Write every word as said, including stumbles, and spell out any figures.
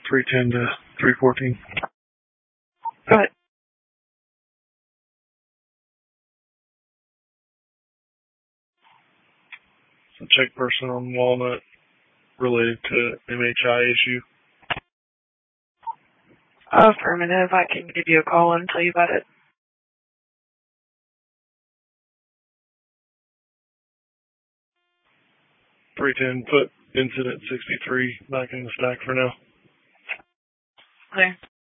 three ten to three fourteen. Go ahead. So check person on Walnut related to M H I issue. Affirmative. I can give you a call and tell you about it. three ten, put incident sixty-three back in the stack for now. Okay.